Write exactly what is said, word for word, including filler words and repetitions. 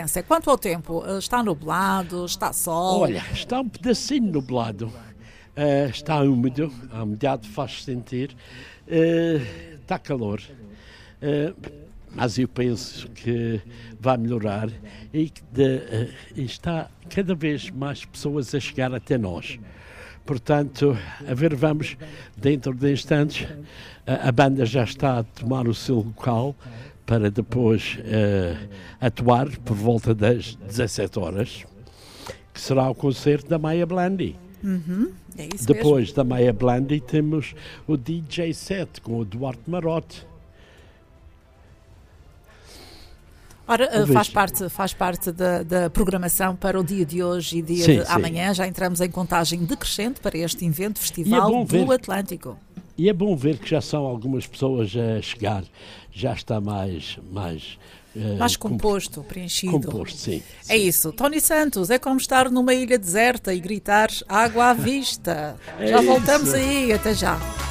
Quanto ao tempo, está nublado, está sol? Olha, está um pedacinho nublado, uh, está úmido, a umidade faz sentir, uh, está calor, uh, mas eu penso que vai melhorar e que de, uh, está cada vez mais pessoas a chegar até nós. Portanto, a ver, vamos, dentro de instantes, a, a banda já está a tomar o seu local para depois uh, atuar por volta das dezassete horas, que será o concerto da Maya Blandi. Uhum, é isso Depois mesmo. da Maya Blandi temos o D J set com o Duarte Marote. Ora, faz parte, faz parte da, da programação para o dia de hoje e dia sim, de sim. amanhã. Já entramos em contagem decrescente para este evento, Festival é do ver, Atlântico. E é bom ver que já são algumas pessoas a chegar, já está mais... mais Uh, Mais composto, preenchido. Composto, sim, sim. É isso. Tony Santos, é como estar numa ilha deserta e gritar água à vista. É já voltamos isso. aí, até já.